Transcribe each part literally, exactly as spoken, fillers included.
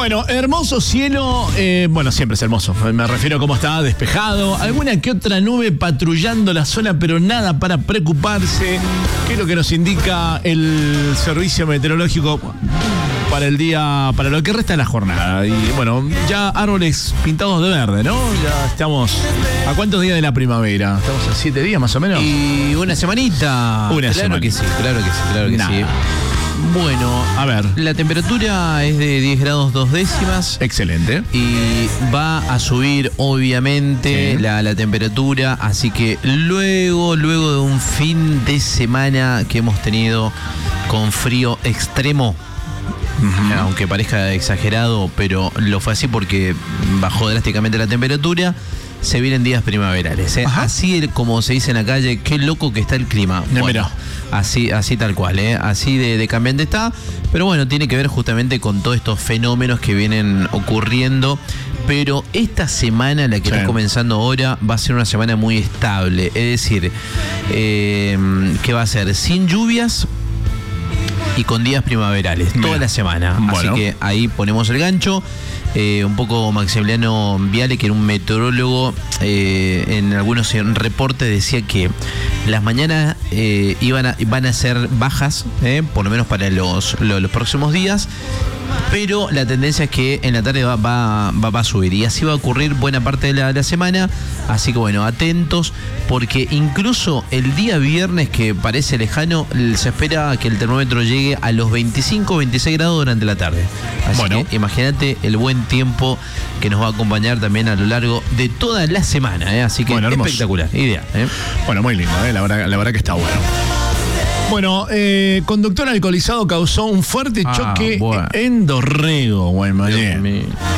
Bueno, hermoso cielo, eh, bueno, siempre es hermoso, me refiero a cómo está despejado, alguna que otra nube patrullando la zona, pero nada para preocuparse, que es lo que nos indica el servicio meteorológico para el día, para lo que resta de la jornada. Y bueno, ya árboles pintados de verde, ¿no? Ya estamos, ¿a cuántos días de la primavera? ¿Estamos a siete días más o menos? Y una semanita. Una claro semana. que sí, claro que sí, claro que Nada. sí. Bueno, A ver. la temperatura es de diez grados dos décimas. Excelente. Y va a subir obviamente Sí. la, la temperatura, así que luego, luego de un fin de semana que hemos tenido con frío extremo, uh-huh. aunque parezca exagerado, pero lo fue así porque bajó drásticamente la temperatura, se vienen días primaverales, ¿eh? Así como se dice en la calle, qué loco que está el clima. Bueno, Mira. Así, así tal cual, ¿eh? Así de, de cambiante está, pero bueno, tiene que ver justamente con todos estos fenómenos que vienen ocurriendo. Pero esta semana, la que sí. está comenzando ahora, va a ser una semana muy estable. Es decir, eh, que va a ser sin lluvias y con días primaverales, Mira. toda la semana. Bueno. Así que ahí ponemos el gancho. Eh, un poco Maximiliano Viale, que era un meteorólogo, eh, en algunos reportes decía que las mañanas eh, iban a, van a ser bajas, eh, por lo menos para los, los, los próximos días, pero la tendencia es que en la tarde va, va, va, va a subir, y así va a ocurrir buena parte de la, la semana. Así que bueno, atentos, porque incluso el día viernes, que parece lejano, se espera que el termómetro llegue a los veinticinco, veintiséis grados durante la tarde. Así bueno. que imagínate el buen tiempo que nos va a acompañar también a lo largo de toda la semana, ¿eh? Así que bueno, espectacular, ideal, ¿eh? Bueno, muy lindo, ¿eh? la, verdad, la verdad que está bueno. Bueno, eh, conductor alcoholizado causó un fuerte Ah, choque bueno. en Dorrego, Guaymallén. Dios mío.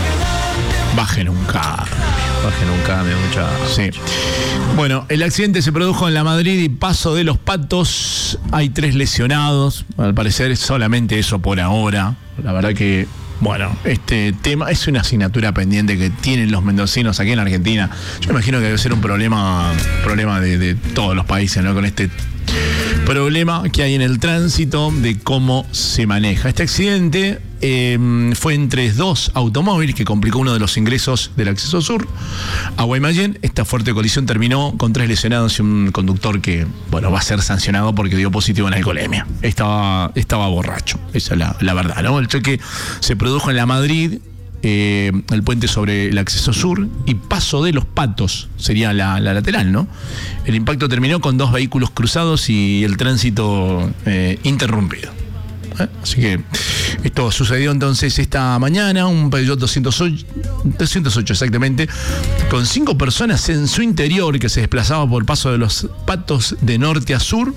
Bajen un carro. Bajen un cambio, mucha. Sí. Bueno, el accidente se produjo en la Madrid y Paso de los Patos. Hay tres lesionados. Al parecer solamente eso por ahora. La verdad que, bueno, este tema es una asignatura pendiente que tienen los mendocinos aquí en Argentina. Yo imagino que debe ser un problema, problema de, de todos los países, ¿no? Con este problema que hay en el tránsito de cómo se maneja. Este accidente eh, fue entre dos automóviles que complicó uno de los ingresos del acceso sur a Guaymallén. Esta fuerte colisión terminó con tres lesionados y un conductor que, bueno, va a ser sancionado porque dio positivo en alcoholemia. Estaba, estaba borracho, esa es la, la verdad, ¿no? El choque se produjo en la Madrid, Eh, el puente sobre el acceso sur y Paso de los Patos sería la, la lateral, ¿no? El impacto terminó con dos vehículos cruzados y el tránsito eh, interrumpido. ¿Eh? Así que esto sucedió entonces esta mañana, un Peugeot doscientos ocho exactamente, con cinco personas en su interior, que se desplazaba por Paso de los Patos de norte a sur.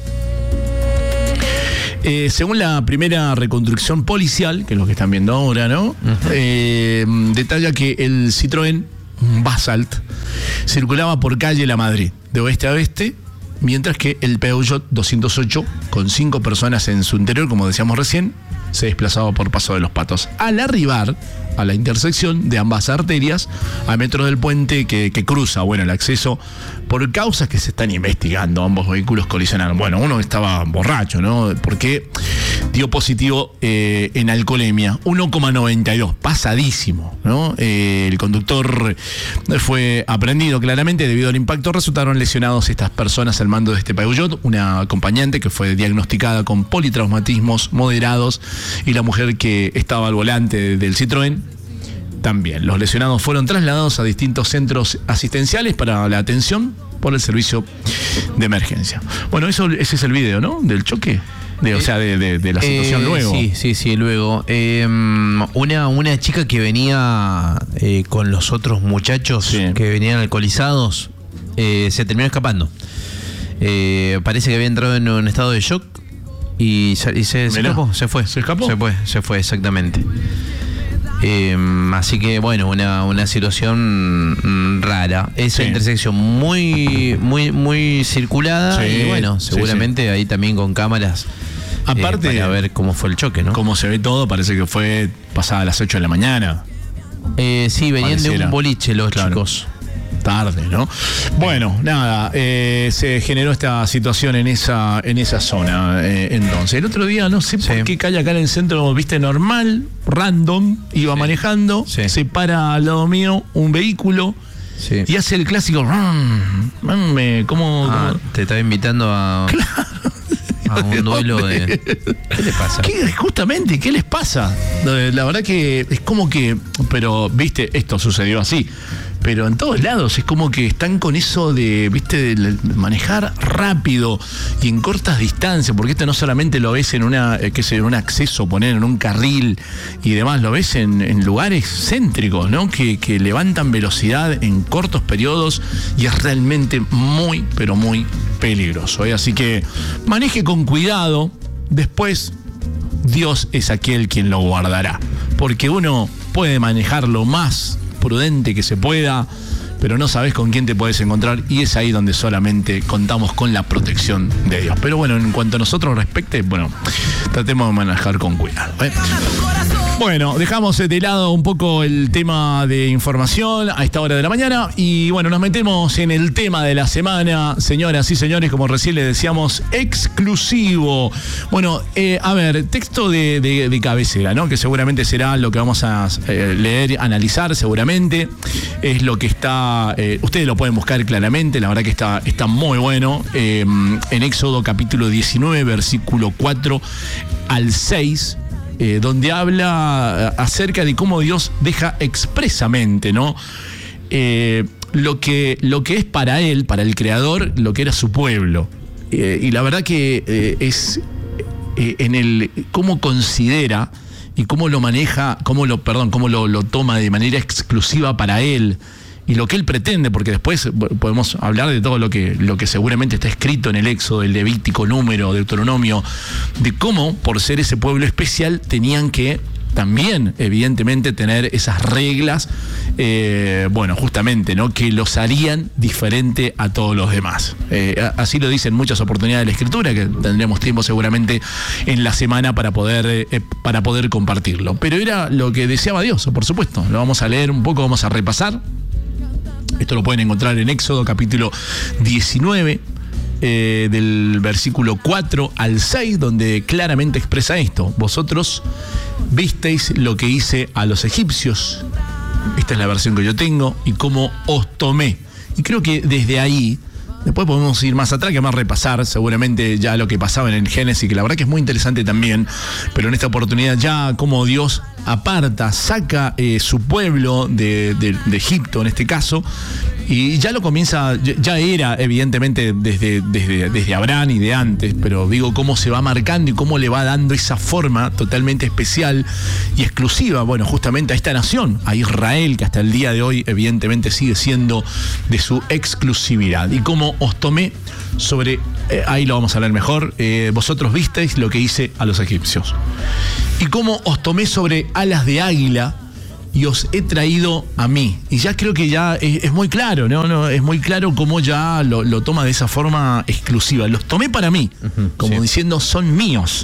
Eh, según la primera reconstrucción policial, que es lo que están viendo ahora, ¿no? Uh-huh. Eh, detalla que el Citroën Basalt circulaba por calle La Madrid, de oeste a oeste, mientras que el Peugeot doscientos ocho, con cinco personas en su interior, como decíamos recién, se desplazaba por Paso de los Patos. Al arribar a la intersección de ambas arterias, a metros del puente que, que cruza, bueno, el acceso, por causas que se están investigando, ambos vehículos colisionaron. Bueno, uno estaba borracho, ¿no? Porque dio positivo eh, en alcoholemia, uno coma noventa y dos, pasadísimo, ¿no? Eh, el conductor fue aprehendido claramente debido al impacto. Resultaron lesionados estas personas al mando de este Peugeot, una acompañante que fue diagnosticada con politraumatismos moderados y la mujer que estaba al volante del Citroën también. Los lesionados fueron trasladados a distintos centros asistenciales para la atención por el servicio de emergencia. Bueno, eso, ese es el video, ¿no? Del choque. De, o sea, de, de, de la situación eh, luego. Sí, sí, sí, luego. Eh, una, una chica que venía eh, con los otros muchachos, sí, que venían alcoholizados, eh, se terminó escapando. Eh, parece que había entrado en un estado de shock y, y se, se escapó, se fue. ¿Se escapó? Se fue, se fue, exactamente. Eh, así que bueno, una, una situación mm, rara. Esa sí. intersección muy, muy, muy circulada, sí, y bueno, seguramente sí, sí. ahí también con cámaras. Aparte, eh, para ver cómo fue el choque, ¿no? Como se ve todo, parece que fue pasada a las ocho de la mañana. Eh, sí, venían Pareciera. de un boliche los claro. chicos. tarde, ¿no? Bueno, nada, eh, se generó esta situación en esa, en esa zona. Eh, entonces, el otro día, no sé por sí. qué calle acá en el centro, viste, normal, random, iba sí. manejando, sí. se para al lado mío un vehículo. Sí. Y hace el clásico. Me, ¿cómo, ah, cómo? Te estaba invitando a, claro. a un duelo de. ¿Qué le pasa? ¿Qué, justamente, ¿qué les pasa? La verdad que es como que. Pero, viste, esto sucedió así. Pero en todos lados es como que están con eso de, viste, de manejar rápido y en cortas distancias, porque esto no solamente lo ves en una, qué sé, en un acceso, poner en un carril y demás, lo ves en, en lugares céntricos, ¿no? Que, que levantan velocidad en cortos periodos y es realmente muy, pero muy peligroso, ¿eh? Así que maneje con cuidado, después Dios es aquel quien lo guardará, porque uno puede manejar lo más prudente que se pueda, pero no sabes con quién te puedes encontrar y es ahí donde solamente contamos con la protección de Dios. Pero bueno, en cuanto a nosotros respecte, bueno, tratemos de manejar con cuidado, ¿eh? Bueno, dejamos de lado un poco el tema de información a esta hora de la mañana y bueno, nos metemos en el tema de la semana, señoras y señores, como recién les decíamos, exclusivo. Bueno, eh, a ver, texto de, de, de cabecera, ¿no? Que seguramente será lo que vamos a eh, leer, analizar seguramente, es lo que está, eh, ustedes lo pueden buscar claramente, la verdad que está, está muy bueno, eh, en Éxodo capítulo diecinueve, versículo cuatro al seis, Eh, donde habla acerca de cómo Dios deja expresamente, ¿no? Eh, lo que, lo que es para él, para el Creador, lo que era su pueblo. Eh, y la verdad que eh, es eh, en el cómo considera y cómo lo maneja, cómo lo, perdón, cómo lo, lo toma de manera exclusiva para él. Y lo que él pretende, porque después podemos hablar de todo lo que, lo que seguramente está escrito en el Éxodo, el Levítico, Número, Deuteronomio, de cómo, por ser ese pueblo especial, tenían que también, evidentemente, tener esas reglas, eh, bueno, justamente, ¿no? Que los harían diferente a todos los demás. Eh, así lo dicen muchas oportunidades de la Escritura, que tendremos tiempo seguramente en la semana para poder, eh, para poder compartirlo. Pero era lo que deseaba Dios, por supuesto. Lo vamos a leer un poco, vamos a repasar. Esto lo pueden encontrar en Éxodo capítulo diecinueve, eh, del versículo cuatro al seis, donde claramente expresa esto. Vosotros visteis lo que hice a los egipcios, esta es la versión que yo tengo, y cómo os tomé. Y creo que desde ahí, después podemos ir más atrás, que más repasar seguramente ya lo que pasaba en el Génesis, que la verdad que es muy interesante también, pero en esta oportunidad ya cómo Dios aparta, saca eh, su pueblo de, de, de Egipto en este caso, y ya lo comienza, ya era evidentemente desde, desde, desde Abraham y de antes, pero digo cómo se va marcando y cómo le va dando esa forma totalmente especial y exclusiva, bueno, justamente a esta nación, a Israel, que hasta el día de hoy evidentemente sigue siendo de su exclusividad. Y cómo os tomé sobre, eh, ahí lo vamos a leer mejor, eh, vosotros visteis lo que hice a los egipcios. Y cómo os tomé sobre alas de águila y os he traído a mí. Y ya creo que ya es, es muy claro, ¿no? no es muy claro cómo ya lo, lo toma de esa forma exclusiva. Los tomé para mí, uh-huh, como sí. diciendo, son míos.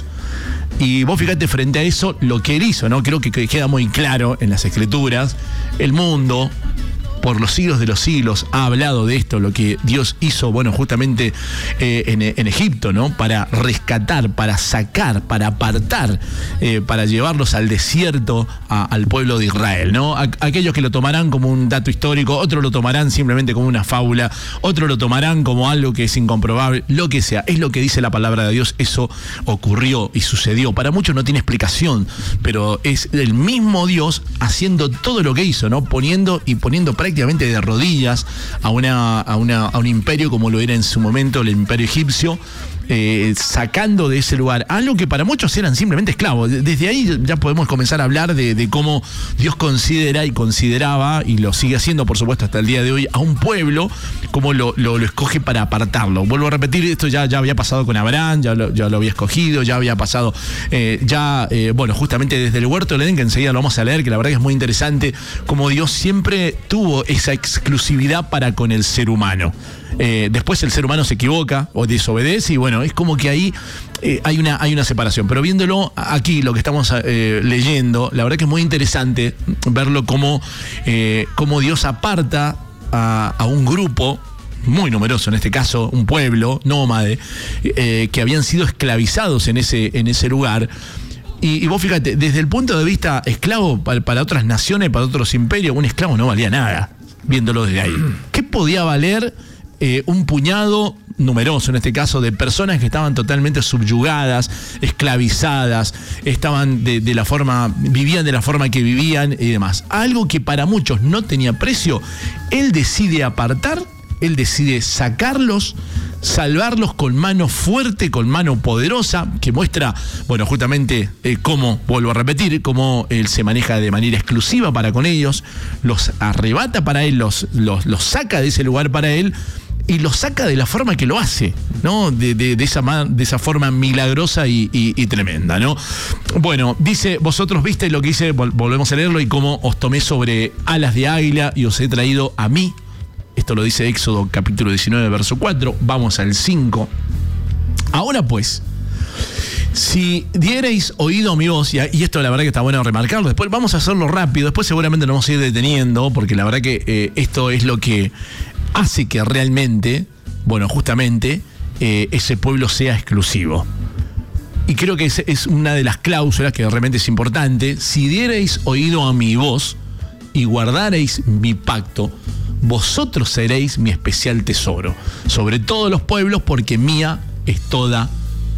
Y vos fíjate frente a eso lo que él hizo, ¿no? Creo que queda muy claro en las Escrituras. El mundo, por los siglos de los siglos, ha hablado de esto, lo que Dios hizo, bueno, justamente eh, en, en Egipto, ¿no? Para rescatar, para sacar, para apartar, eh, para llevarlos al desierto, a, al pueblo de Israel, ¿no? A, aquellos que lo tomarán como un dato histórico, otros lo tomarán simplemente como una fábula, otros lo tomarán como algo que es incomprobable, lo que sea, es lo que dice la palabra de Dios, eso ocurrió y sucedió. Para muchos no tiene explicación, pero es el mismo Dios haciendo todo lo que hizo, ¿no? Poniendo y poniendo prácticamente de rodillas a, una, a, una, a un imperio como lo era en su momento el imperio egipcio, eh, sacando de ese lugar algo que para muchos eran simplemente esclavos. Desde ahí ya podemos comenzar a hablar de, de cómo Dios considera y consideraba, y lo sigue haciendo por supuesto hasta el día de hoy, a un pueblo, cómo lo, lo, lo escoge para apartarlo. Vuelvo a repetir, esto ya, ya había pasado con Abraham, ya lo, ya lo había escogido, ya había pasado, eh, ya, eh, bueno, justamente desde el huerto del Edén, que enseguida lo vamos a leer, que la verdad que es muy interesante, cómo Dios siempre tuvo esa exclusividad para con el ser humano. Eh, después el ser humano se equivoca o desobedece y bueno, es como que ahí eh, hay, una, hay una separación. Pero viéndolo aquí, lo que estamos eh, leyendo, la verdad que es muy interesante verlo como, eh, como Dios aparta a, a un grupo muy numeroso, en este caso un pueblo nómade, eh, que habían sido esclavizados en ese, en ese lugar. Y, y vos fíjate, desde el punto de vista esclavo para, para otras naciones, para otros imperios, un esclavo no valía nada, viéndolo desde ahí. ¿Qué podía valer eh, un puñado numeroso, en este caso, de personas que estaban totalmente subyugadas, esclavizadas, estaban de, de la forma, vivían de la forma que vivían y demás? Algo que para muchos no tenía precio, él decide apartar, él decide sacarlos, salvarlos con mano fuerte, con mano poderosa, que muestra, bueno, justamente eh, cómo, vuelvo a repetir, cómo él se maneja de manera exclusiva para con ellos, los arrebata para él, los, los, los saca de ese lugar para él, y lo saca de la forma que lo hace, ¿no? De, de, de, esa, de esa forma milagrosa y, y, y tremenda, ¿no? Bueno, dice, vosotros viste lo que dice, vol- volvemos a leerlo, y cómo os tomé sobre alas de águila y os he traído a mí. Esto lo dice Éxodo capítulo diecinueve, verso cuatro. Vamos al cinco. Ahora pues, si diereis oído a mi voz, y, y esto la verdad que está bueno remarcarlo, después vamos a hacerlo rápido, después seguramente nos vamos a ir deteniendo, porque la verdad que eh, esto es lo que hace que realmente, bueno, justamente, eh, ese pueblo sea exclusivo. Y creo que es, es una de las cláusulas que realmente es importante. Si diereis oído a mi voz y guardareis mi pacto, vosotros seréis mi especial tesoro sobre todos los pueblos, porque mía es toda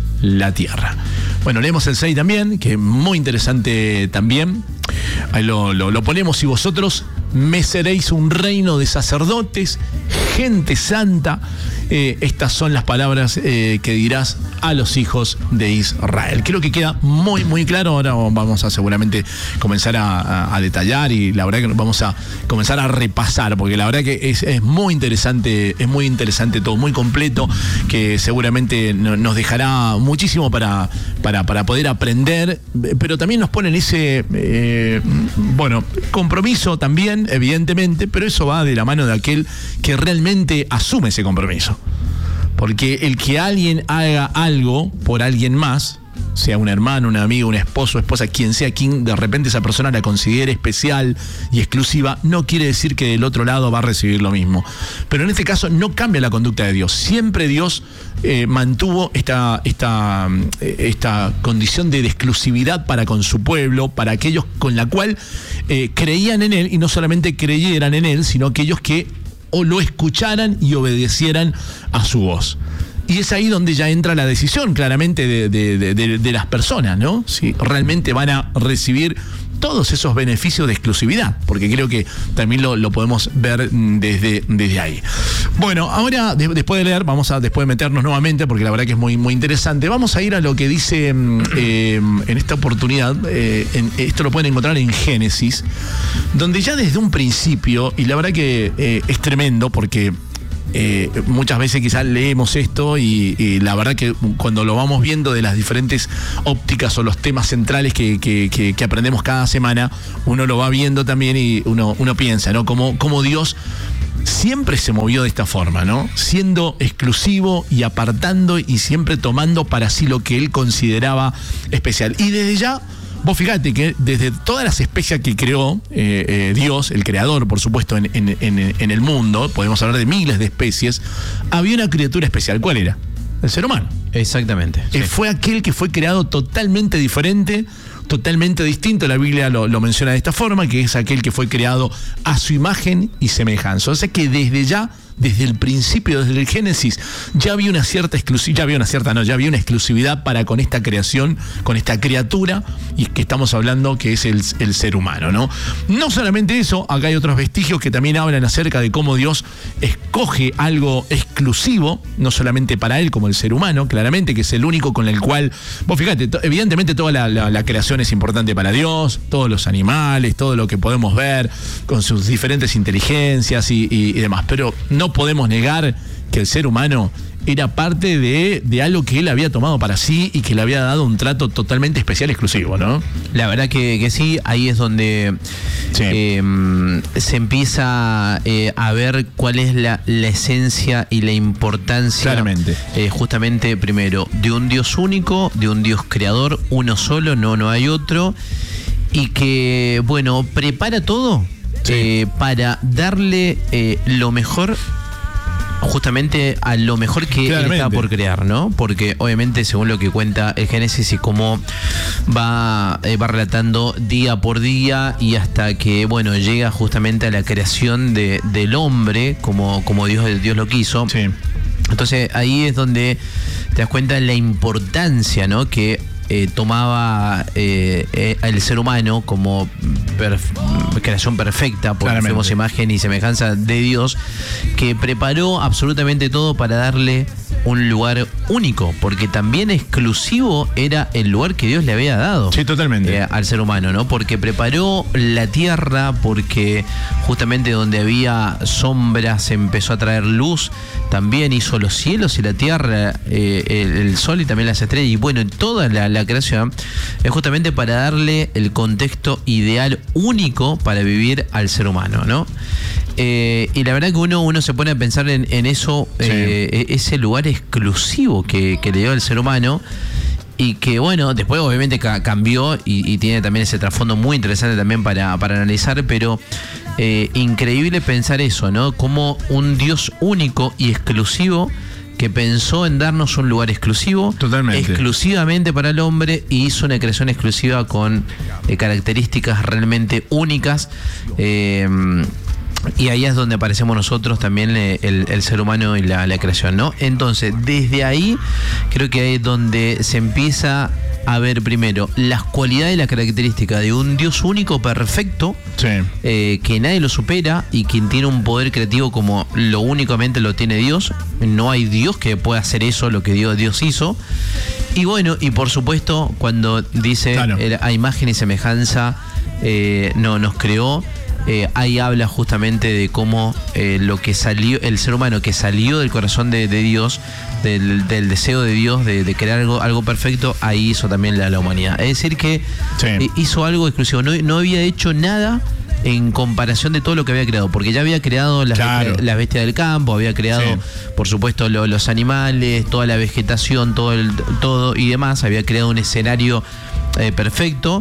la tierra. Bueno, leemos el seis también, que es muy interesante también. Ahí lo, lo, lo ponemos. Y vosotros me seréis un reino de sacerdotes, gente santa. Eh, estas son las palabras eh, que dirás a los hijos de Israel. Creo que queda muy, muy claro. Ahora vamos a seguramente comenzar a, a, a detallar, y la verdad que vamos a comenzar a repasar, porque la verdad que es, es muy interesante, es muy interesante todo, muy completo, que seguramente no, nos dejará muchísimo para, para, para poder aprender, pero también nos pone en ese, eh, bueno, compromiso también, evidentemente, pero eso va de la mano de aquel que realmente asume ese compromiso. Porque el que alguien haga algo por alguien más, sea un hermano, un amigo, un esposo, esposa, quien sea, quien de repente esa persona la considere especial y exclusiva, no quiere decir que del otro lado va a recibir lo mismo. Pero en este caso no cambia la conducta de Dios. Siempre Dios eh, mantuvo esta, esta, esta condición de, de exclusividad para con su pueblo, para aquellos con la cual eh, creían en Él, y no solamente creyeran en Él, sino aquellos que o lo escucharan y obedecieran a su voz. Y es ahí donde ya entra la decisión, claramente, de, de, de, de, de las personas, ¿no? Si realmente van a recibir todos esos beneficios de exclusividad, porque creo que también lo, lo podemos ver desde, desde ahí. Bueno, ahora, de, después de leer, vamos a después de meternos nuevamente, porque la verdad que es muy, muy interesante, vamos a ir a lo que dice eh, en esta oportunidad, eh, en, esto lo pueden encontrar en Génesis, donde ya desde un principio, y la verdad que eh, es tremendo, porque Eh, muchas veces quizás leemos esto y, y la verdad que cuando lo vamos viendo de las diferentes ópticas o los temas centrales que, que, que, que aprendemos cada semana, uno lo va viendo también y uno, uno piensa, ¿no? Cómo, cómo Dios siempre se movió de esta forma, ¿no? Siendo exclusivo y apartando y siempre tomando para sí lo que él consideraba especial. Y desde ya, vos fíjate que desde todas las especies que creó eh, eh, Dios, el creador, por supuesto, en, en, en, en el mundo, podemos hablar de miles de especies, había una criatura especial. ¿Cuál era? El ser humano. Exactamente. Eh, sí. Fue aquel que fue creado totalmente diferente, totalmente distinto. La Biblia lo, lo menciona de esta forma, que es aquel que fue creado a su imagen y semejanza. O sea que desde ya, desde el principio, desde el Génesis, ya había una cierta exclusividad, ya había una cierta, no, ya había una exclusividad para con esta creación, con esta criatura, y que estamos hablando que es el, el ser humano, ¿no? No solamente eso, acá hay otros vestigios que también hablan acerca de cómo Dios escoge algo exclusivo, no solamente para él como el ser humano, claramente, que es el único con el cual, vos fíjate, to, evidentemente toda la, la, la creación es importante para Dios, todos los animales, todo lo que podemos ver, con sus diferentes inteligencias y, y, y demás, pero no podemos negar que el ser humano era parte de, de algo que él había tomado para sí y que le había dado un trato totalmente especial, exclusivo, ¿no? La verdad que, que sí, ahí es donde sí. eh, se empieza eh, a ver cuál es la, la esencia y la importancia, claramente, eh, justamente, primero, de un Dios único, de un Dios creador, uno solo, no, no hay otro, y que, bueno, prepara todo sí. eh, para darle eh, lo mejor, justamente a lo mejor que Claramente. él estaba por crear, ¿no? Porque obviamente, según lo que cuenta el Génesis y cómo va, eh, va relatando día por día y hasta que, bueno, llega justamente a la creación de, del hombre, como, como Dios, Dios lo quiso. Sí. Entonces ahí es donde te das cuenta de la importancia, ¿no? Que Eh, tomaba eh, eh, el ser humano como perf creación perfecta, porque fuimos imagen y semejanza de Dios, que preparó absolutamente todo para darle un lugar único, porque también exclusivo era el lugar que Dios le había dado. Sí, totalmente. Eh, al ser humano, ¿no? Porque preparó la tierra, porque justamente donde había sombras empezó a traer luz, también hizo los cielos y la tierra, eh, el, el sol y también las estrellas, y bueno, toda la, la creación es justamente para darle el contexto ideal único para vivir al ser humano, ¿no? Eh, y la verdad que uno, uno se pone a pensar en, en eso, sí. eh, ese lugar exclusivo que, que le dio al ser humano, y que bueno, después obviamente ca cambió y, y tiene también ese trasfondo muy interesante también para, para analizar, pero eh, increíble pensar eso, ¿no? Como un Dios único y exclusivo que pensó en darnos un lugar exclusivo, Totalmente. exclusivamente para el hombre, y hizo una creación exclusiva con eh, características realmente únicas. Eh, Y ahí es donde aparecemos nosotros también, el, el ser humano y la, la creación, ¿no? Entonces, desde ahí creo que es donde se empieza a ver primero las cualidades y las características de un Dios único, perfecto, sí. eh, que nadie lo supera y quien tiene un poder creativo como lo únicamente lo tiene Dios. No hay Dios que pueda hacer eso, lo que Dios, Dios hizo. Y bueno, y por supuesto, cuando dice claro. a imagen y semejanza eh, no, nos creó. Eh, ahí habla justamente de cómo eh, lo que salió, el ser humano que salió del corazón de, de Dios, del, del deseo de Dios de, de crear algo, algo perfecto, ahí hizo también la, la humanidad. Es decir que sí. eh, hizo algo exclusivo, no, no había hecho nada en comparación de todo lo que había creado, porque ya había creado las, claro. bestias, las bestias del campo, había creado, sí. por supuesto, lo, los animales, toda la vegetación, todo, el, todo y demás, había creado un escenario eh, perfecto.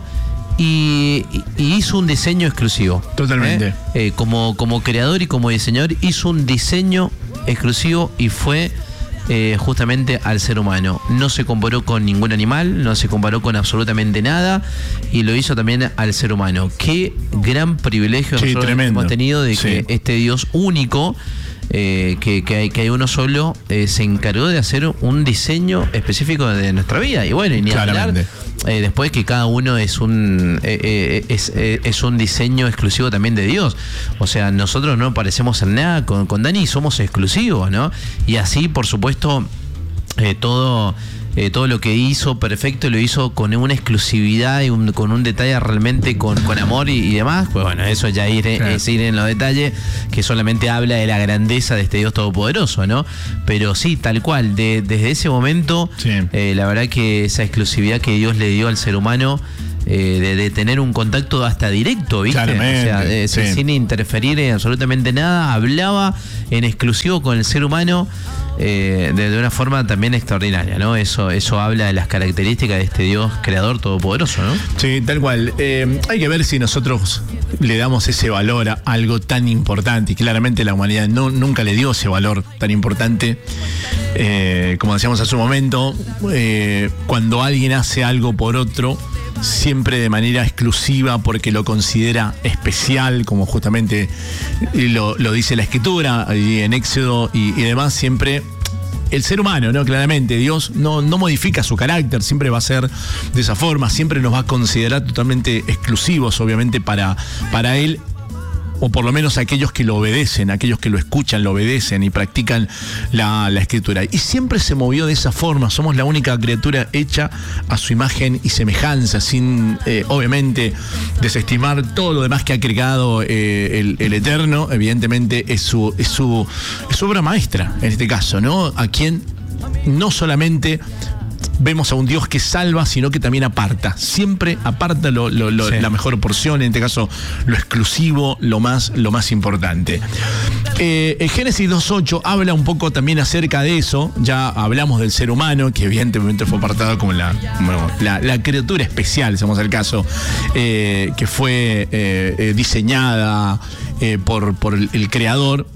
Y, y hizo un diseño exclusivo. Totalmente. ¿eh? Eh, como, como creador y como diseñador hizo un diseño exclusivo y fue eh, justamente al ser humano. No se comparó con ningún animal, no se comparó con absolutamente nada, y lo hizo también al ser humano. Qué gran privilegio sí, nosotros tremendo. hemos tenido de sí. que este Dios único, Eh, que, que, hay, que hay uno solo, eh, se encargó de hacer un diseño específico de nuestra vida. Y bueno, y ni hablar eh, después que cada uno es un eh, eh, es, eh, es un diseño exclusivo también de Dios. O sea, nosotros no parecemos en nada con, con Dani, somos exclusivos, ¿no? Y así, por supuesto, eh, todo Eh, todo lo que hizo perfecto lo hizo con una exclusividad y un, con un detalle realmente con, con amor y, y demás. Pues bueno, eso ya ir, claro. es ir en los detalles, que solamente habla de la grandeza de este Dios todopoderoso, ¿no? Pero sí, tal cual, de, desde ese momento, sí. eh, la verdad que esa exclusividad que Dios le dio al ser humano, Eh, de, de tener un contacto hasta directo, ¿viste? Claramente, o sea, de, sí. sin interferir en absolutamente nada, hablaba en exclusivo con el ser humano eh, de, de una forma también extraordinaria, ¿no? Eso, eso habla de las características de este Dios creador todopoderoso, ¿no? Sí, tal cual. Eh, hay que ver si nosotros le damos ese valor a algo tan importante, y claramente la humanidad no, nunca le dio ese valor tan importante. Eh, como decíamos hace un momento, eh, cuando alguien hace algo por otro, siempre de manera exclusiva porque lo considera especial, como justamente lo, lo dice la Escritura y en Éxodo y, y demás, siempre el ser humano, ¿no? Claramente, Dios no, no modifica su carácter, siempre va a ser de esa forma, siempre nos va a considerar totalmente exclusivos, obviamente, para, para Él, o por lo menos aquellos que lo obedecen, aquellos que lo escuchan, lo obedecen y practican la, la Escritura. Y siempre se movió de esa forma. Somos la única criatura hecha a su imagen y semejanza, sin, eh, obviamente, desestimar todo lo demás que ha creado eh, el, el Eterno. Evidentemente es su, es, su, es su obra maestra, en este caso, ¿no? A quien no solamente vemos a un Dios que salva, sino que también aparta. Siempre aparta lo, lo, lo, sí. la mejor porción, en este caso lo exclusivo, lo más, lo más importante. Eh, en Génesis dos ocho habla un poco también acerca de eso. Ya hablamos del ser humano, que evidentemente fue apartado como la, bueno, la, la criatura especial, si vamos al caso, eh, que fue eh, eh, diseñada eh, por, por el, el Creador.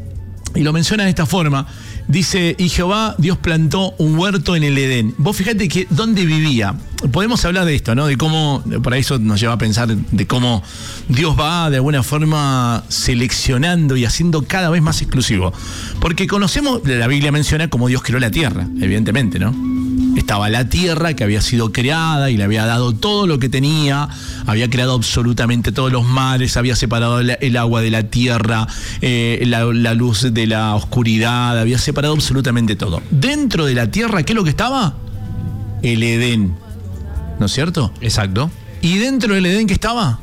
Y lo menciona de esta forma. Dice, y Jehová, Dios plantó un huerto en el Edén. Vos fíjate que dónde vivía. Podemos hablar de esto, ¿no? De cómo, por ahí eso nos lleva a pensar de cómo Dios va de alguna forma seleccionando y haciendo cada vez más exclusivo. Porque conocemos, la Biblia menciona cómo Dios creó la tierra, evidentemente, ¿no? Estaba la tierra que había sido creada y le había dado todo lo que tenía, había creado absolutamente todos los mares, había separado el, el agua de la tierra, eh, la, la luz de la oscuridad, había separado absolutamente todo. Dentro de la tierra, ¿qué es lo que estaba? El Edén, ¿no es cierto? Exacto. Y dentro del Edén, ¿qué estaba?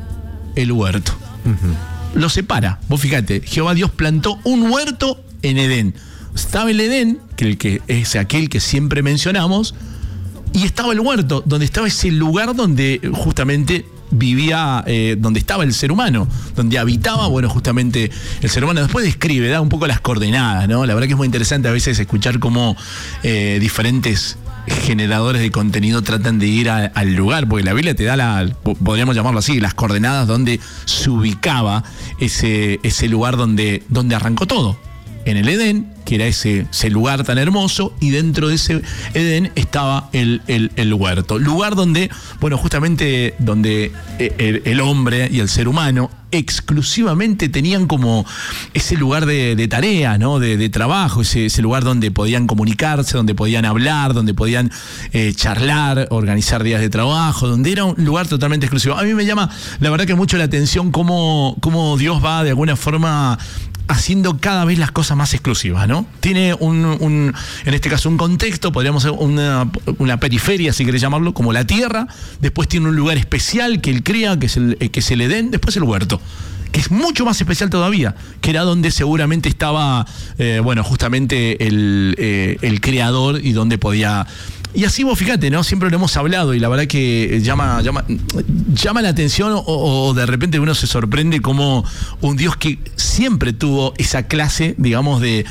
El huerto. Uh-huh. Lo separa. Vos fíjate, Jehová Dios plantó un huerto en Edén. Estaba el Edén, que, el que es aquel que siempre mencionamos, y estaba el huerto, donde estaba ese lugar donde justamente vivía, eh, donde estaba el ser humano, donde habitaba, bueno, justamente el ser humano. Después describe, da un poco las coordenadas, ¿no? La verdad que es muy interesante a veces escuchar cómo eh, diferentes generadores de contenido tratan de ir a, al lugar, porque la Biblia te da, la, podríamos llamarlo así, las coordenadas donde se ubicaba ese, ese lugar donde, donde arrancó todo. En el Edén, que era ese, ese lugar tan hermoso, y dentro de ese Edén estaba el, el, el huerto. Lugar donde, bueno, justamente donde el, el hombre y el ser humano exclusivamente tenían como ese lugar de, de tarea, ¿no? De, de trabajo, ese, ese lugar donde podían comunicarse, donde podían hablar, donde podían eh, charlar, organizar días de trabajo, donde era un lugar totalmente exclusivo. A mí me llama, la verdad que mucho la atención cómo, cómo Dios va de alguna forma haciendo cada vez las cosas más exclusivas, ¿no? Tiene un, un en este caso un contexto, podríamos ser una, una periferia, si querés llamarlo, como la tierra. Después tiene un lugar especial que él crea, que es el, que es el Edén. Después el huerto, que es mucho más especial todavía, que era donde seguramente estaba, eh, bueno, justamente el, eh, el creador, y donde podía... Y así vos fíjate, ¿no? Siempre lo hemos hablado, y la verdad que llama, llama, llama la atención, o, o de repente uno se sorprende como un Dios que siempre tuvo esa clase, digamos, de...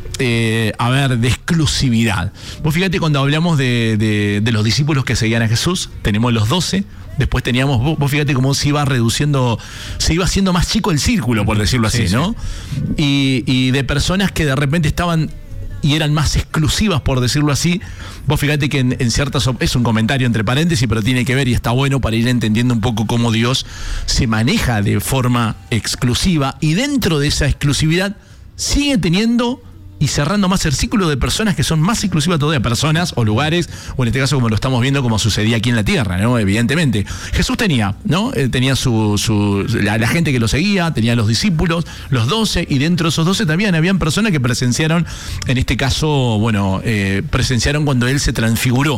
Eh, a ver, de exclusividad. Vos fíjate, cuando hablamos de, de, de los discípulos que seguían a Jesús, tenemos los doce. Después teníamos, vos, vos fíjate cómo se iba reduciendo, se iba haciendo más chico el círculo, por decirlo así, sí, ¿no? Sí. Y, y de personas que de repente estaban y eran más exclusivas, por decirlo así. Vos fíjate que en, en ciertas... Es un comentario entre paréntesis, pero tiene que ver y está bueno para ir entendiendo un poco cómo Dios se maneja de forma exclusiva, y dentro de esa exclusividad sigue teniendo... y cerrando más el círculo de personas que son más exclusivas todavía, personas o lugares, o en este caso como lo estamos viendo, como sucedía aquí en la tierra, ¿no? Evidentemente. Jesús tenía, ¿no? Eh, tenía su, su la, la gente que lo seguía, tenía los discípulos, los doce, y dentro de esos doce también habían personas que presenciaron, en este caso, bueno, eh, presenciaron cuando él se transfiguró,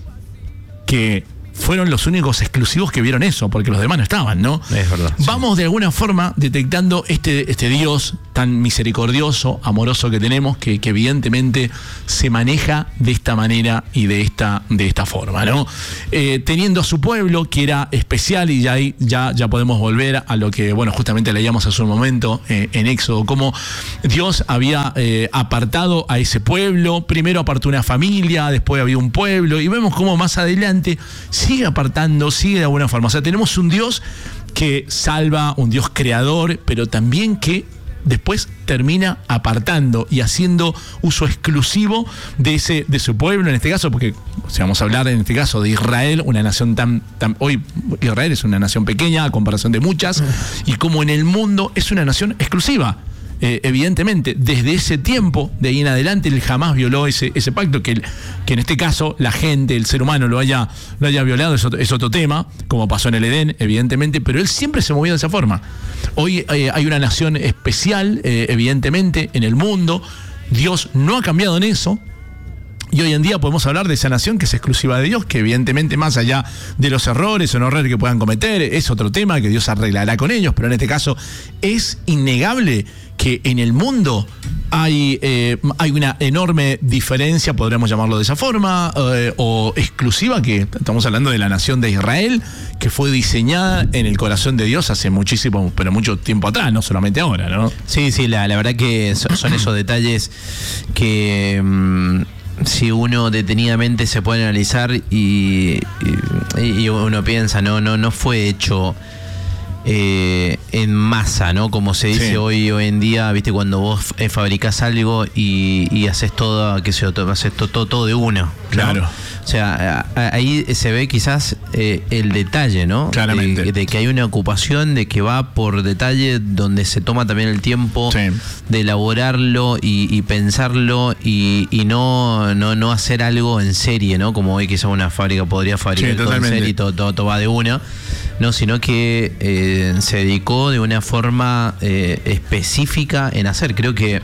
que fueron los únicos exclusivos que vieron eso, porque los demás no estaban, ¿no? Es verdad. Vamos sí. de alguna forma detectando este, este Dios tan misericordioso, amoroso que tenemos, que, que evidentemente se maneja de esta manera y de esta, de esta forma, ¿no? Eh, teniendo a su pueblo, que era especial, y ya ahí ya, ya podemos volver a lo que, bueno, justamente leíamos hace un momento eh, en Éxodo, cómo Dios había eh, apartado a ese pueblo. Primero apartó una familia, después había un pueblo, y vemos cómo más adelante sigue apartando, sigue de alguna forma. O sea, tenemos un Dios que salva, un Dios creador, pero también que después termina apartando y haciendo uso exclusivo de ese de su pueblo, en este caso, porque si vamos a hablar en este caso de Israel, una nación tan, tan hoy Israel es una nación pequeña a comparación de muchas, y como en el mundo es una nación exclusiva. Eh, evidentemente, desde ese tiempo, de ahí en adelante, él jamás violó ese, ese pacto, que, el, que en este caso la gente, el ser humano lo haya, lo haya violado, es otro, es otro tema, como pasó en el Edén, evidentemente, pero él siempre se movió de esa forma. Hoy eh, hay una nación especial, eh, evidentemente, en el mundo. Dios no ha cambiado en eso. Y hoy en día podemos hablar de esa nación que es exclusiva de Dios, que evidentemente más allá de los errores o no errores que puedan cometer, es otro tema que Dios arreglará con ellos, pero en este caso es innegable que en el mundo hay, eh, hay una enorme diferencia, podríamos llamarlo de esa forma, eh, o exclusiva, que estamos hablando de la nación de Israel, que fue diseñada en el corazón de Dios hace muchísimo, pero mucho tiempo atrás, no solamente ahora, ¿no? Sí, sí, la, la verdad que son, son esos detalles que... Mmm, si uno detenidamente se puede analizar y, y, y uno piensa, no, no, no fue hecho eh, en masa, ¿no? Como se dice sí. hoy, hoy en día, viste, cuando vos eh, fabricás algo y, y haces todo, que se haces todo, todo, todo de uno, ¿no? Claro. O sea, a, a, ahí se ve quizás eh, el detalle, ¿no? Claramente. De, de que hay una ocupación, de que va por detalle, donde se toma también el tiempo sí. de elaborarlo y, y pensarlo y, y no, no, no hacer algo en serie, ¿no? Como hoy quizás una fábrica podría fabricar sí, todo en serie y todo, todo, todo va de una. No, sino que eh, se dedicó de una forma eh, específica en hacer. Creo que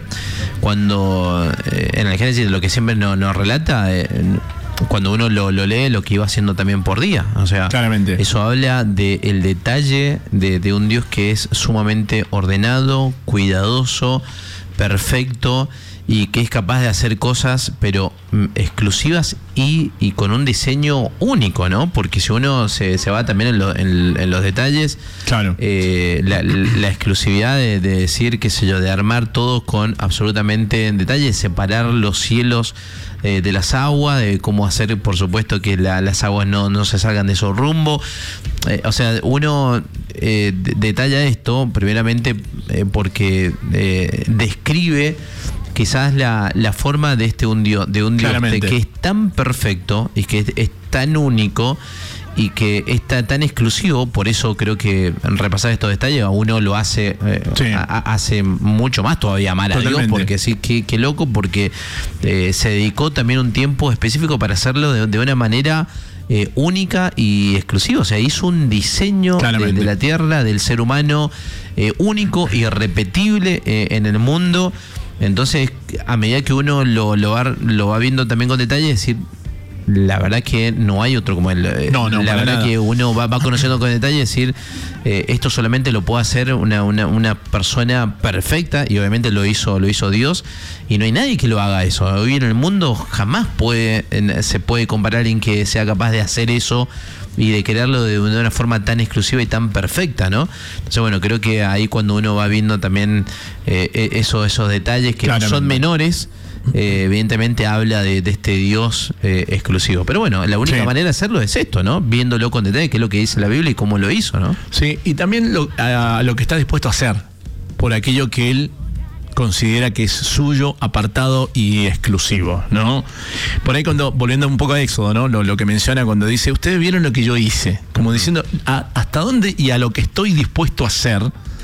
cuando eh, en el Génesis lo que siempre nos, nos relata, eh, cuando uno lo, lo lee, lo que iba haciendo también por día. O sea, claramente. Eso habla del detalle de, de un Dios que es sumamente ordenado, cuidadoso, perfecto, y que es capaz de hacer cosas pero mm, exclusivas y, y con un diseño único, ¿no? Porque si uno se, se va también en, lo, en, en los detalles, claro. eh, la, la exclusividad de, de decir, qué sé yo, de armar todo con absolutamente en detalle, separar los cielos eh, de las aguas, de cómo hacer, por supuesto, que la, las aguas no, no se salgan de su rumbo. Eh, o sea, uno eh, de, detalla esto primeramente eh, porque eh, describe quizás la, la forma de este un Dios, de un Dios de que es tan perfecto y que es, es tan único y que está tan exclusivo. Por eso creo que repasar estos detalles a uno lo hace eh, sí. a, a, hace mucho más todavía amar a Dios, porque sí, qué, qué loco, porque eh, se dedicó también un tiempo específico para hacerlo de, de una manera eh, única y exclusiva. O sea, hizo un diseño de, de la tierra, del ser humano, eh, único, irrepetible eh, en el mundo. Entonces, a medida que uno lo, lo, va, lo va viendo también con detalle, decir, la verdad que no hay otro como él. No, no, la verdad nada. que uno va, va conociendo con detalle, decir, eh, esto solamente lo puede hacer una, una, una persona perfecta, y obviamente lo hizo, lo hizo Dios, y no hay nadie que lo haga eso. Hoy en el mundo jamás puede, se puede comparar a alguien que sea capaz de hacer eso y de quererlo de una forma tan exclusiva y tan perfecta, ¿no? Entonces, bueno, creo que ahí cuando uno va viendo también eh, esos, esos detalles que no son menores, eh, evidentemente habla de, de este Dios eh, exclusivo. Pero bueno, la única sí. manera de hacerlo es esto, ¿no? Viéndolo con detalle, que es lo que dice la Biblia y cómo lo hizo, ¿no? Sí, y también lo, a, lo que está dispuesto a hacer por aquello que él considera que es suyo, apartado y exclusivo, ¿no? Por ahí, cuando volviendo un poco a Éxodo, ¿no? Lo, lo que menciona cuando dice, ustedes vieron lo que yo hice, como diciendo, a, hasta dónde y a lo que estoy dispuesto a hacer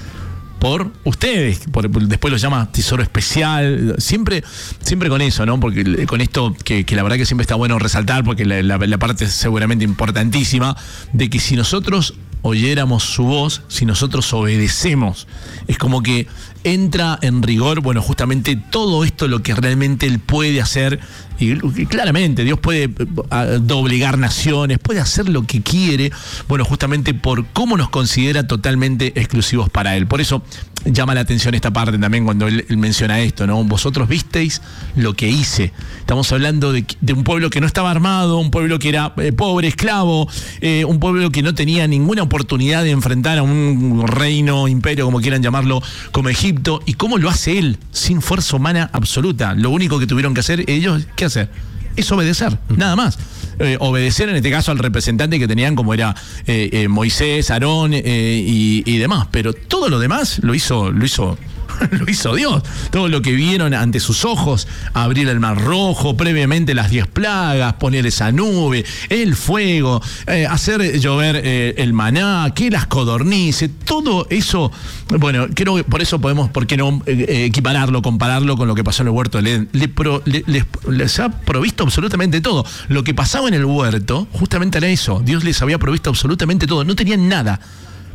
por ustedes, por, después lo llama tesoro especial, siempre, siempre con eso, ¿no? Porque con esto que, que la verdad que siempre está bueno resaltar, porque la, la, la parte es seguramente importantísima, de que si nosotros oyéramos su voz, si nosotros obedecemos, es como que entra en rigor, bueno, justamente todo esto lo que realmente él puede hacer, y claramente Dios puede doblegar naciones, puede hacer lo que quiere, bueno, justamente por cómo nos considera totalmente exclusivos para él. Por eso llama la atención esta parte también cuando él, él menciona esto, ¿no? Vosotros visteis lo que hice. Estamos hablando de, de un pueblo que no estaba armado, un pueblo que era eh, pobre, esclavo, eh, un pueblo que no tenía ninguna oportunidad de enfrentar a un reino, imperio, como quieran llamarlo, como Egipto. ¿Y cómo lo hace él? Sin fuerza humana absoluta. Lo único que tuvieron que hacer ellos, ¿qué hacer? Es obedecer, nada más. Eh, obedecer en este caso al representante que tenían, como era eh, eh, Moisés, Aarón eh, y, y demás. Pero todo lo demás lo hizo, lo hizo, lo hizo Dios. Todo lo que vieron ante sus ojos, abrir el mar rojo, previamente las diez plagas, poner esa nube, el fuego, eh, hacer llover eh, el maná, que las codornices, todo eso. Bueno, creo que por eso podemos, ¿por qué no eh, equipararlo, compararlo con lo que pasó en el huerto de Edén? Le, pro, le, les, les ha provisto absolutamente todo. Lo que pasaba en el huerto, justamente era eso. Dios les había provisto absolutamente todo. No tenían nada.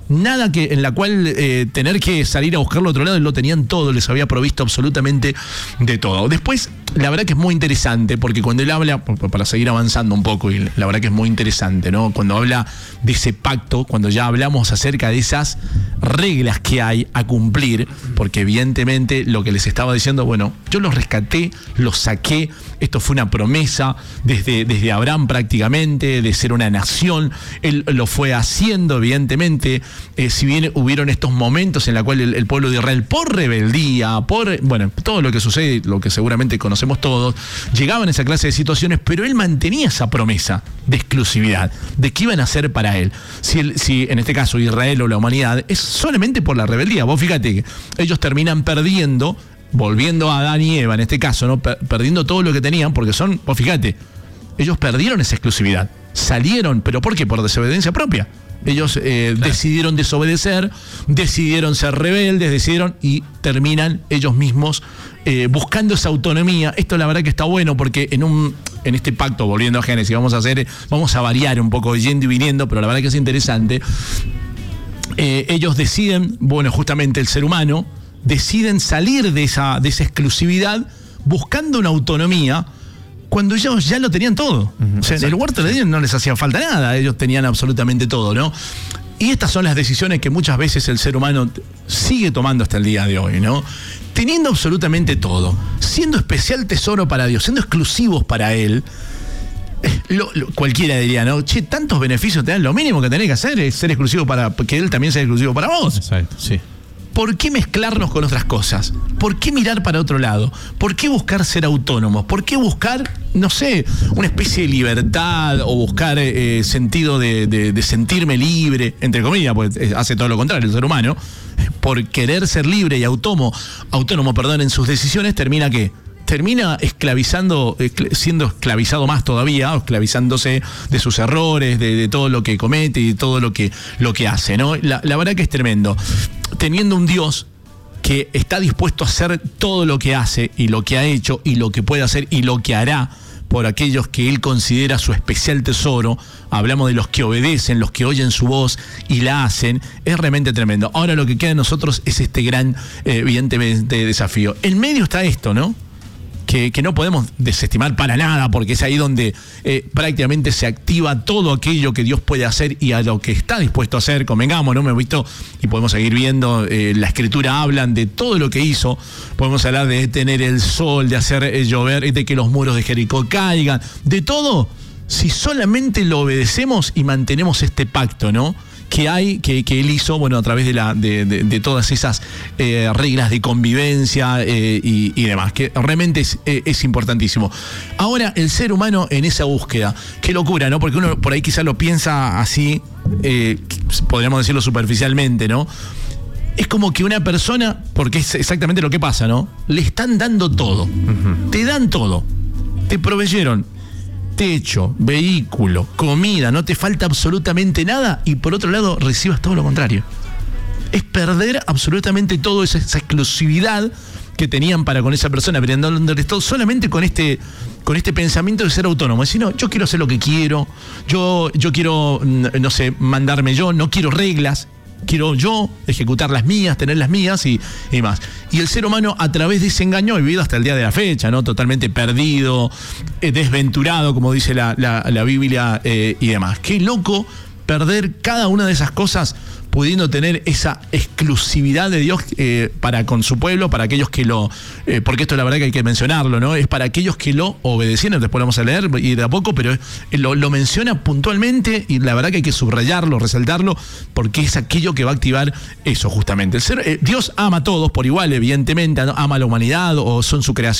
nada que en la cual eh, tener que salir a buscarlo a otro lado, lo tenían todo, les había provisto absolutamente de todo. Después, la verdad que es muy interesante, porque cuando él habla, para seguir avanzando un poco, y la verdad que es muy interesante, ¿no? Cuando habla de ese pacto, cuando ya hablamos acerca de esas reglas que hay a cumplir, porque evidentemente lo que les estaba diciendo, bueno, yo los rescaté, los saqué, esto fue una promesa desde, desde Abraham prácticamente, de ser una nación, él lo fue haciendo, evidentemente, eh, si bien hubieron estos momentos en los cuales el, el pueblo de Israel, por rebeldía, por, bueno, todo lo que sucede, lo que seguramente conocemos todos, llegaban a esa clase de situaciones, pero él mantenía esa promesa de exclusividad, de que iban a ser para él. Si, él, si en este caso Israel o la humanidad, es solamente por la rebeldía. Vos fíjate que ellos terminan perdiendo, volviendo a Adán y Eva en este caso, ¿no? Per- perdiendo todo lo que tenían, porque son, vos fíjate, ellos perdieron esa exclusividad, salieron, ¿pero por qué? Por desobediencia propia. Ellos eh, claro. decidieron desobedecer, decidieron ser rebeldes, decidieron y terminan ellos mismos eh, buscando esa autonomía. Esto la verdad que está bueno porque en un en este pacto, volviendo a Génesis, vamos a hacer, vamos a variar un poco yendo y viniendo, pero la verdad que es interesante. Eh, ellos deciden, bueno, justamente el ser humano, deciden salir de esa, de esa exclusividad buscando una autonomía cuando ellos ya lo tenían todo. Uh-huh, o sea, en el huerto de Edén no les hacía falta nada, ellos tenían absolutamente todo, ¿no? Y estas son las decisiones que muchas veces el ser humano sigue tomando hasta el día de hoy, ¿no? Teniendo absolutamente todo, siendo especial tesoro para Dios, siendo exclusivos para Él, Lo, lo, cualquiera diría, ¿no? Che, tantos beneficios te dan, lo mínimo que tenés que hacer es ser exclusivo para que Él también sea exclusivo para vos. Exacto, sí. ¿Por qué mezclarnos con otras cosas? ¿Por qué mirar para otro lado? ¿Por qué buscar ser autónomos? ¿Por qué buscar, no sé, una especie de libertad o buscar eh, sentido de, de, de sentirme libre, entre comillas, pues hace todo lo contrario el ser humano? Por querer ser libre y autónomo, autónomo, perdón, en sus decisiones, termina ¿qué? Termina esclavizando, siendo esclavizado más todavía, o esclavizándose de sus errores, de, de todo lo que comete y todo lo que, lo que hace, ¿no? La, la verdad que es tremendo. Teniendo un Dios que está dispuesto a hacer todo lo que hace y lo que ha hecho y lo que puede hacer y lo que hará por aquellos que Él considera su especial tesoro, hablamos de los que obedecen, los que oyen su voz y la hacen, es realmente tremendo. Ahora lo que queda de nosotros es este gran, eh, evidentemente, desafío. En medio está esto, ¿no? Que, que no podemos desestimar para nada, porque es ahí donde eh, prácticamente se activa todo aquello que Dios puede hacer y a lo que está dispuesto a hacer. Convengamos, ¿no? Me he visto y podemos seguir viendo, eh, la Escritura hablan de todo lo que hizo. Podemos hablar de tener el sol, de hacer eh, llover, de que los muros de Jericó caigan, de todo, si solamente lo obedecemos y mantenemos este pacto, ¿no? que hay, que, que él hizo, bueno, a través de, la, de, de, de todas esas eh, reglas de convivencia eh, y, y demás, que realmente es, eh, es importantísimo. Ahora, el ser humano en esa búsqueda, qué locura, ¿no? Porque uno por ahí quizás lo piensa así, eh, podríamos decirlo superficialmente, ¿no? Es como que una persona, porque es exactamente lo que pasa, ¿no? Le están dando todo, uh-huh. Te dan todo, te proveyeron techo, vehículo, comida, no te falta absolutamente nada y por otro lado recibas todo lo contrario. Es perder absolutamente todo, esa, esa exclusividad que tenían para con esa persona, brindándoles todo solamente con este, con este pensamiento de ser autónomo. Es decir, no, yo quiero hacer lo que quiero, yo, yo quiero, no sé, mandarme yo, no quiero reglas, quiero yo ejecutar las mías, tener las mías y, y más. Y el ser humano a través de ese engaño ha vivido hasta el día de la fecha, ¿no? Totalmente perdido, eh, desventurado, como dice la, la, la Biblia eh, y demás. Qué loco perder cada una de esas cosas pudiendo tener esa exclusividad de Dios eh, para con su pueblo, para aquellos que lo, eh, porque esto la verdad que hay que mencionarlo, ¿no? Es para aquellos que lo obedecieron, después lo vamos a leer y de a poco, pero eh, lo, lo menciona puntualmente y la verdad que hay que subrayarlo, resaltarlo, porque es aquello que va a activar eso justamente. El ser, eh, Dios ama a todos por igual, evidentemente, ¿no? Ama a la humanidad o son su creación.